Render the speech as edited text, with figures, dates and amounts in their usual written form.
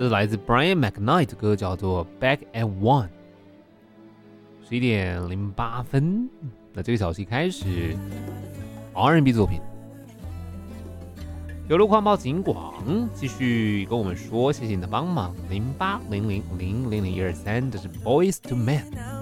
这是来自 Brian McKnight 的歌，叫做 Back at One。11:08，那这个小时开始 R&B 作品。有路况报警广，继续跟我们说，谢谢你的帮忙。0800000123，这是 Boys to Men。